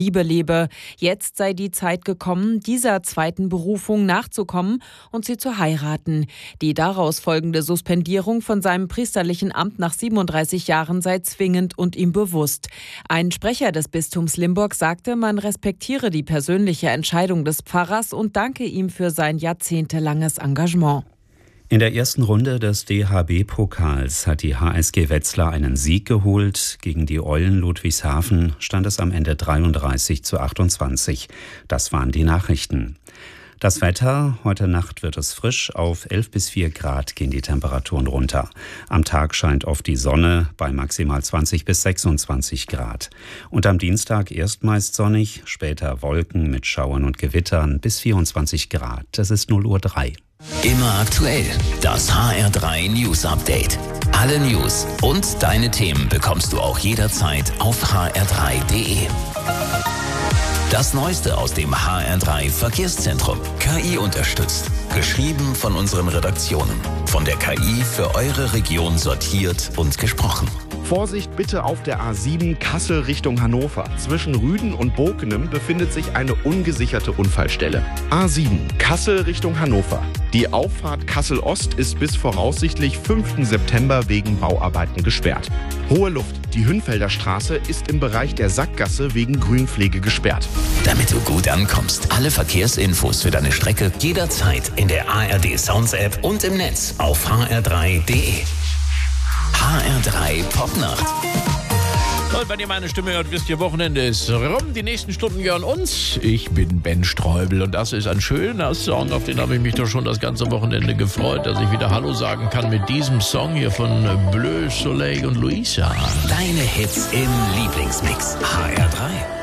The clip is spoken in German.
Liebe lebe. Jetzt sei die Zeit gekommen, dieser zweiten Berufung nachzukommen und sie zu heiraten. Die daraus folgende Suspendierung von seinem priesterlichen Amt nach 37 Jahren sei zwingend und ihm bewusst. Ein Sprecher des Bistums Limburg sagte, man respektiere die persönliche Entscheidung des Pfarrers und danke ihm für sein jahrzehntelanges Engagement. In der ersten Runde des DHB-Pokals hat die HSG Wetzlar einen Sieg geholt. Gegen die Eulen Ludwigshafen stand es am Ende 33:28. Das waren die Nachrichten. Das Wetter: Heute Nacht wird es frisch, auf 11 bis 4 Grad gehen die Temperaturen runter. Am Tag scheint oft die Sonne bei maximal 20 bis 26 Grad. Und am Dienstag erst meist sonnig, später Wolken mit Schauern und Gewittern bis 24 Grad. Es ist 0:03 Uhr. Immer aktuell, das HR3 News Update. Alle News und deine Themen bekommst du auch jederzeit auf hr3.de. Das Neueste aus dem HR3 Verkehrszentrum. KI unterstützt. Geschrieben von unseren Redaktionen. Von der KI für eure Region sortiert und gesprochen. Vorsicht bitte auf der A7 Kassel Richtung Hannover. Zwischen Rüden und Bokenem befindet sich eine ungesicherte Unfallstelle. A7 Kassel Richtung Hannover. Die Auffahrt Kassel-Ost ist bis voraussichtlich 5. September wegen Bauarbeiten gesperrt. Hohe Luft. Die Hünfelder Straße ist im Bereich der Sackgasse wegen Grünpflege gesperrt. Damit du gut ankommst, alle Verkehrsinfos für deine Strecke jederzeit in der ARD Sounds App und im Netz auf hr3.de. HR3 Popnacht. Und wenn ihr meine Stimme hört, wisst ihr, Wochenende ist rum. Die nächsten Stunden gehören uns. Ich bin Ben Streubel und das ist ein schöner Song, auf den habe ich mich doch schon das ganze Wochenende gefreut, dass ich wieder Hallo sagen kann mit diesem Song hier von Bleu, Soleil und Luisa. Deine Hits im Lieblingsmix. HR3.